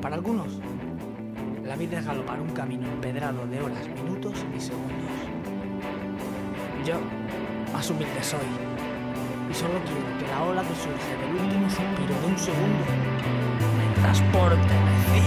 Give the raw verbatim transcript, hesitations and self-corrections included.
Para algunos, la vida es galopar un camino empedrado de horas, minutos y segundos. Yo, más humilde soy, y solo quiero que la ola que surge del último suspiro de un segundo me transporte.